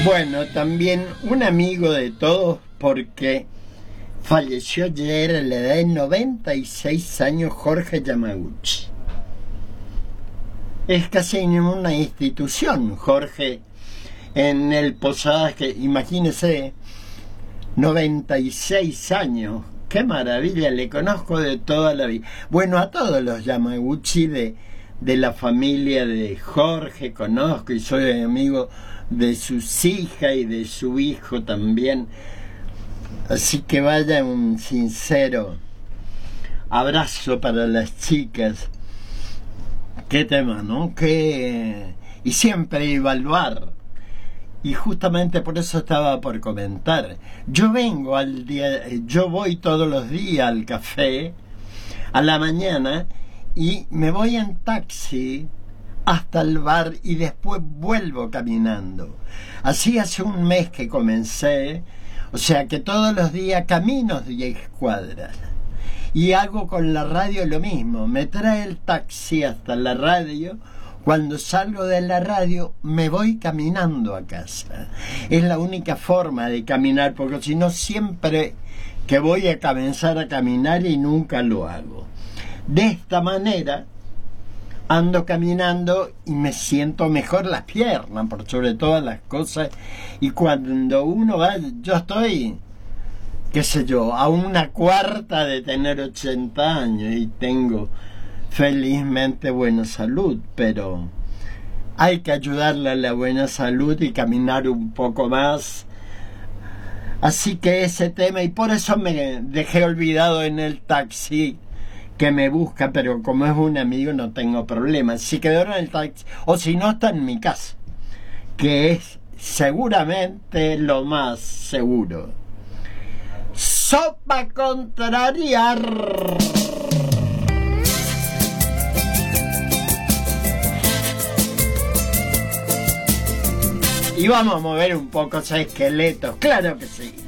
Bueno, también un amigo de todos porque falleció ayer a la edad de 96 años Jorge Yamaguchi. Es casi una institución, Jorge, en el Posadas, que imagínese, 96 años, qué maravilla, le conozco de toda la vida. Bueno, a todos los Yamaguchi de la familia de Jorge conozco y soy amigo de sus hijas y de su hijo también. Así que vaya un sincero abrazo para las chicas. Qué tema, ¿no? Y siempre evaluar. Y justamente por eso estaba por comentar. Yo voy todos los días al café a la mañana y me voy en taxi hasta el bar y después vuelvo caminando. Así hace un mes que comencé, o sea que todos los días camino 10 cuadras. Y hago con la radio lo mismo, me trae el taxi hasta la radio, cuando salgo de la radio me voy caminando a casa. Es la única forma de caminar, porque si no siempre que voy a comenzar a caminar y nunca lo hago. De esta manera ando caminando y me siento mejor las piernas, por sobre todas las cosas. Y cuando uno va, yo estoy, qué sé yo, a una cuarta de tener 80 años y tengo felizmente buena salud, pero hay que ayudarle a la buena salud y caminar un poco más. Así que ese tema, y por eso me dejé olvidado en el taxi que me busca, pero como es un amigo no tengo problema. Si quedó en el taxi, o si no, está en mi casa, que es seguramente lo más seguro. Sopa contrariar. Y vamos a mover un poco esos esqueletos, claro que sí.